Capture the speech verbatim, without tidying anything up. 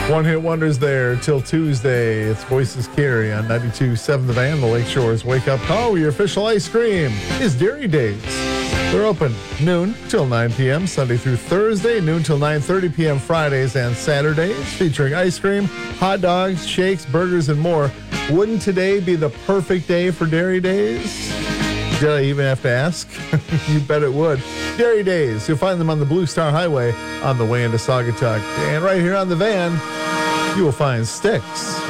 One hit wonders there till Tuesday. It's Voices Carry on ninety-two point seven The Van, the Lakeshore's Wake Up Call. Your official ice cream is Dairy Days. They're open noon till nine p.m. Sunday through Thursday, noon till nine thirty p.m. Fridays and Saturdays, featuring ice cream, hot dogs, shakes, burgers, and more. Wouldn't today be the perfect day for Dairy Days? Did I even have to ask? You bet it would. Dairy Days. You'll find them on the Blue Star Highway on the way into Saugatuck. And right here on the van, you will find Sticks.